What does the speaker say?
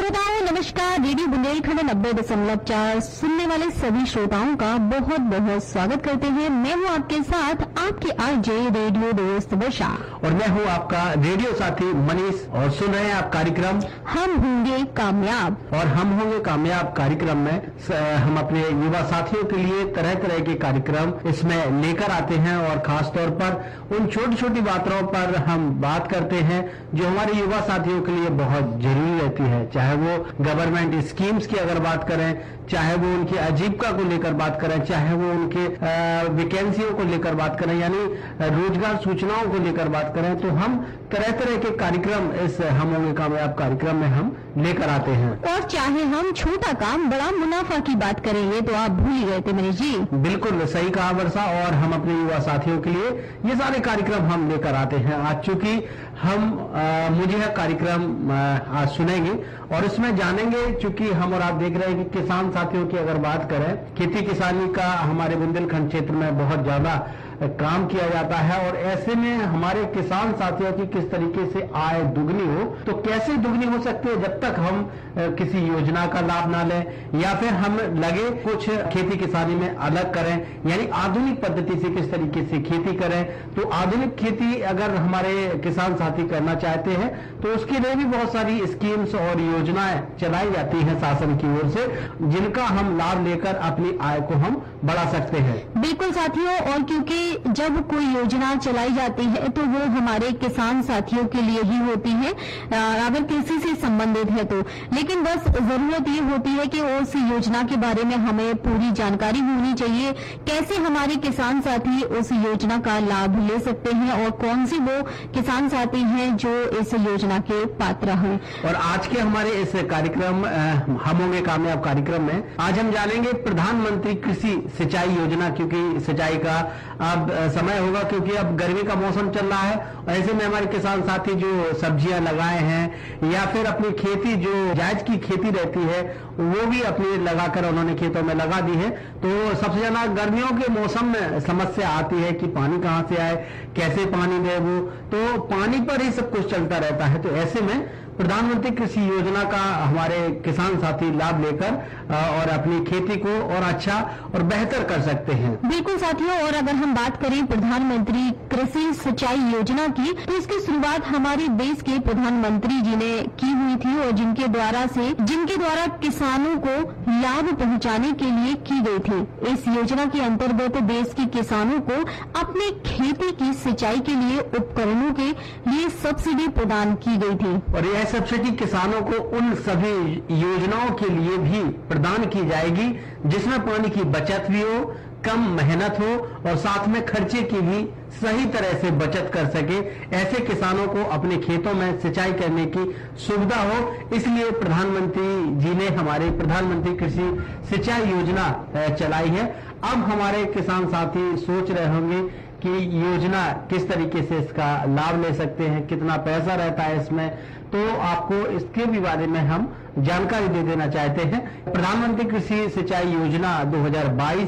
श्रोताओं नमस्कार। रेडियो बुंदेलखंड 90.4 सुनने वाले सभी श्रोताओं का बहुत बहुत स्वागत करते हैं। मैं हूं आपके साथ आपकी आरजे रेडियो दोस्त वर्षा और मैं हूं आपका रेडियो साथी मनीष और सुन रहे हैं आप कार्यक्रम हम होंगे कामयाब। और हम होंगे कामयाब कार्यक्रम में हम अपने युवा साथियों के लिए तरह तरह के कार्यक्रम इसमें लेकर आते हैं और खास तौर पर उन छोटी छोटी बातों पर हम बात करते हैं जो हमारे युवा साथियों के लिए बहुत जरूरी रहती है। चाहे वो गवर्नमेंट स्कीम्स की अगर बात करें, चाहे वो उनकी आजीविका को लेकर बात करें, चाहे वो उनके वैकेंसियों को लेकर बात करें, यानी रोजगार सूचनाओं को लेकर बात करें, तो हम तरह तरह के कार्यक्रम इस हम होंगे कामयाब कार्यक्रम में हम लेकर आते हैं। और चाहे हम छोटा काम बड़ा मुनाफा की बात करें, ये तो आप भूल ही गए थे मनीष जी। बिल्कुल सही कहा वर्षा। और हम अपने युवा साथियों के लिए ये सारे कार्यक्रम हम लेकर आते हैं। आज चूंकि हम मुझे यह कार्यक्रम आज सुनेंगे और इसमें जानेंगे, चूंकि हम और आप देख रहे हैं कि किसान साथियों की अगर बात करें, खेती किसानी का हमारे बुंदेलखंड क्षेत्र में बहुत ज्यादा काम किया जाता है और ऐसे में हमारे किसान साथियों की किस तरीके से आय दुगनी हो, तो कैसे दुगनी हो सकती है जब तक हम किसी योजना का लाभ ना लें या फिर हम लगे कुछ खेती किसानी में अलग करें, यानी आधुनिक पद्धति से किस तरीके से खेती करें। तो आधुनिक खेती अगर हमारे किसान साथी करना चाहते हैं तो उसके लिए भी बहुत सारी स्कीम्स और योजनाएं चलाई जाती हैं शासन की ओर से, जिनका हम लाभ लेकर अपनी आय को हम बढ़ा सकते हैं। बिल्कुल साथियों, और क्योंकि जब कोई योजना चलाई जाती है तो वो हमारे किसान साथियों के लिए ही होती है अगर कृषि से संबंधित है तो। लेकिन बस जरूरत ये होती है कि उस योजना के बारे में हमें पूरी जानकारी होनी चाहिए, कैसे हमारे किसान साथी उस योजना का लाभ ले सकते हैं और कौन सी वो किसान साथी हैं जो इस योजना के पात्र हैं। और आज के हमारे इस कार्यक्रम हम होंगे कामयाब कार्यक्रम में आज हम जानेंगे प्रधानमंत्री कृषि सिंचाई योजना, क्योंकि सिंचाई का अब समय होगा, क्योंकि अब गर्मी का मौसम चल रहा है। ऐसे में हमारे किसान साथी जो सब्जियां लगाए हैं या फिर अपनी खेती जो जायज की खेती रहती है वो भी अपनी लगाकर उन्होंने खेतों में लगा दी है, तो सबसे ज्यादा गर्मियों के मौसम में समस्या आती है कि पानी कहां से आए, कैसे पानी दे, वो तो पानी पर ही सब कुछ चलता रहता है। तो ऐसे में प्रधानमंत्री कृषि योजना का हमारे किसान साथी लाभ लेकर और अपनी खेती को और अच्छा और बेहतर कर सकते हैं। बिल्कुल साथियों, और अगर हम बात करें प्रधानमंत्री कृषि सिंचाई योजना की, तो इसकी शुरुआत हमारे देश के प्रधानमंत्री जी ने की हुई थी और जिनके द्वारा किसानों को लाभ पहुंचाने के लिए की गई थी। इस योजना के अंतर्गत देश के किसानों को अपने खेती की सिंचाई के लिए उपकरणों के लिए सब्सिडी प्रदान की गई थी। और यह सब्सिडी किसानों को उन सभी योजनाओं के लिए भी प्रदान की जाएगी जिसमें पानी की बचत भी हो, कम मेहनत हो और साथ में खर्चे की भी सही तरह से बचत कर सके। ऐसे किसानों को अपने खेतों में सिंचाई करने की सुविधा हो, इसलिए प्रधानमंत्री जी ने हमारे प्रधानमंत्री कृषि सिंचाई योजना चलाई है। अब हमारे किसान साथी सोच रहे होंगे कि योजना किस तरीके से इसका लाभ ले सकते हैं, कितना पैसा रहता है इसमें, तो आपको इसके भी बारे में हम जानकारी दे देना चाहते हैं। प्रधानमंत्री कृषि सिंचाई योजना 2022